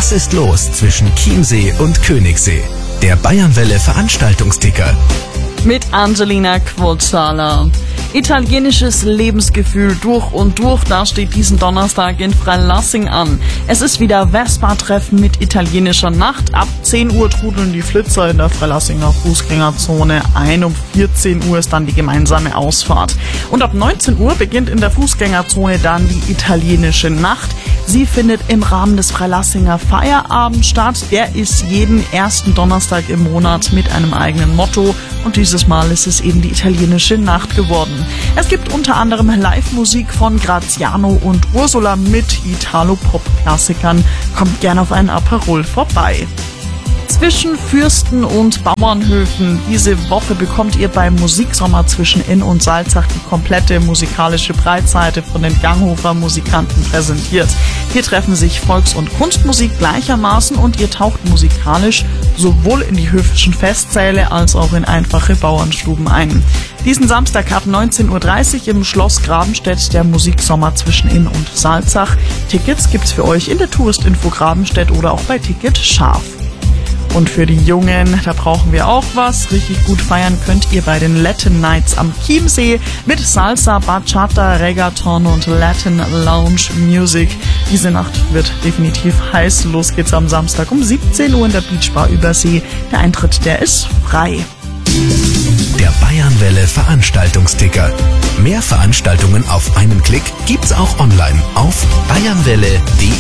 Was ist los zwischen Chiemsee und Königssee? Der Bayernwelle Veranstaltungsticker. Mit Angelina Quotzala. Italienisches Lebensgefühl durch und durch, das steht diesen Donnerstag in Freilassing an. Es ist wieder Vespa-Treffen mit italienischer Nacht. Ab 10 Uhr trudeln die Flitzer in der Freilassinger Fußgängerzone ein. Um 14 Uhr ist dann die gemeinsame Ausfahrt. Und ab 19 Uhr beginnt in der Fußgängerzone dann die italienische Nacht. Sie findet im Rahmen des Freilassinger Feierabends statt. Der ist jeden ersten Donnerstag im Monat mit einem eigenen Motto. Und dieses Mal ist es eben die italienische Nacht geworden. Es gibt unter anderem Live-Musik von Graziano und Ursula mit Italo-Pop-Klassikern. Kommt gerne auf einen Aperol vorbei. Zwischen Fürsten und Bauernhöfen. Diese Woche bekommt ihr beim Musiksommer zwischen Inn und Salzach die komplette musikalische Breitseite von den Ganghofer Musikanten präsentiert. Hier treffen sich Volks- und Kunstmusik gleichermaßen und ihr taucht musikalisch sowohl in die höfischen Festsäle als auch in einfache Bauernstuben ein. Diesen Samstag ab 19.30 Uhr im Schloss Grabenstedt der Musiksommer zwischen Inn und Salzach. Tickets gibt's für euch in der Touristinfo Grabenstedt oder auch bei Ticket Scharf. Und für die Jungen, da brauchen wir auch was. Richtig gut feiern könnt ihr bei den Latin Nights am Chiemsee mit Salsa, Bachata, Reggaeton und Latin Lounge Music. Diese Nacht wird definitiv heiß. Los geht's am Samstag um 17 Uhr in der Beachbar Übersee. Der Eintritt, der ist frei. Der Bayernwelle Veranstaltungsticker. Mehr Veranstaltungen auf einen Klick gibt's auch online auf bayernwelle.de.